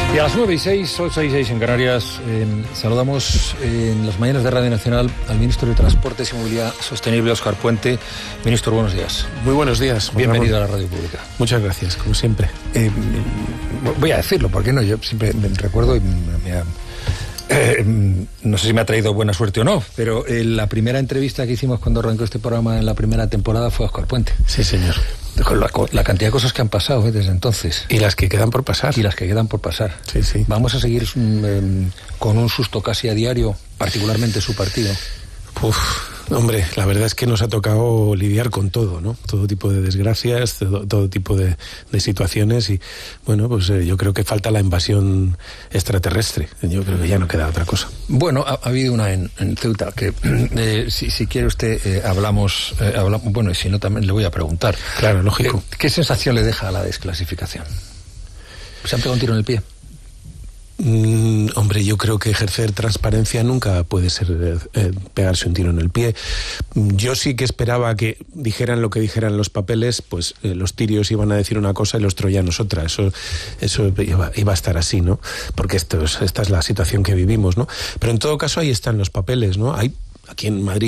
Y a las 9:06, 8:06 en Canarias, saludamos en las mañanas de Radio Nacional al ministro de Transportes y Movilidad Sostenible, Óscar Puente. Ministro, buenos días. Muy buenos días. Bienvenido a la Radio Pública. Muchas gracias, como siempre. Voy a decirlo, ¿por qué no? Yo siempre me recuerdo y no sé si me ha traído buena suerte o no, pero la primera entrevista que hicimos cuando arrancó este programa en la primera temporada fue a Óscar Puente. Sí, señor. Con la cantidad de cosas que han pasado desde entonces. Y las que quedan por pasar. Sí, sí. Vamos a seguir con un susto casi a diario, particularmente su partido. Hombre, la verdad es que nos ha tocado lidiar con todo, ¿no? Todo tipo de desgracias, todo tipo de situaciones y, bueno, pues yo creo que falta la invasión extraterrestre. Yo creo que ya no queda otra cosa. Bueno, ha habido una en Ceuta que, si quiere usted, hablamos, bueno, y si no también le voy a preguntar. Claro, lógico. ¿Qué sensación le deja a la desclasificación? ¿Se han pegado un tiro en el pie? Hombre, yo creo que ejercer transparencia nunca puede ser pegarse un tiro en el pie. Yo sí que esperaba que dijeran lo que dijeran los papeles, pues los tirios iban a decir una cosa y los troyanos otra. Eso iba a estar así, ¿no? Porque esta es la situación que vivimos, ¿no? Pero en todo caso ahí están los papeles, ¿no? Aquí en Madrid